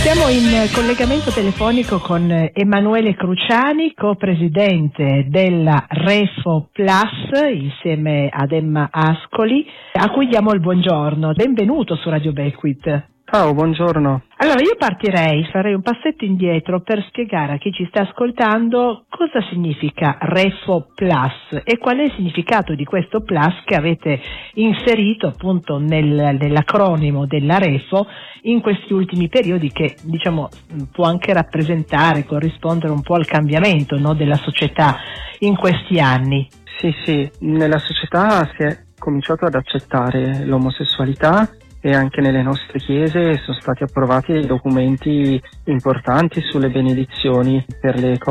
Siamo in collegamento telefonico con Emanuele Cruciani, co-presidente della Refo Plus, insieme ad Emma Ascoli, a cui diamo il buongiorno. Benvenuto su Radio Beckwith. Ciao, buongiorno. Allora, io farei un passetto indietro per spiegare a chi ci sta ascoltando cosa significa Refo Plus e qual è il significato di questo plus che avete inserito appunto nell'acronimo della Refo in questi ultimi periodi, che diciamo può anche corrispondere un po' al cambiamento, no, della società in questi anni. Sì, nella società si è cominciato ad accettare l'omosessualità e anche nelle nostre chiese sono stati approvati dei documenti importanti sulle benedizioni per le coppie